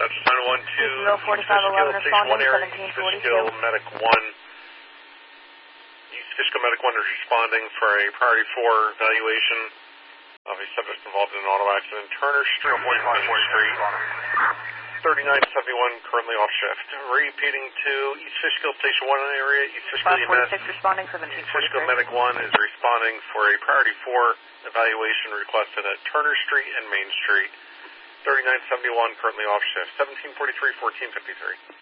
Roger, 912. East 4511 responding, 1742. Fishkill Medic 1. East Fishkill Medic 1 is responding for a priority 4 evaluation of a subject involved in an auto accident. Turner Street, Main Street. 3971 currently off shift. Repeating to East Fishkill Station 1 area, East Fishkill EMS. 546 responding, East Fishkill Medic 1 is responding for a priority 4 evaluation requested at Turner Street and Main Street. 3971 currently off shift. 1743, 1453.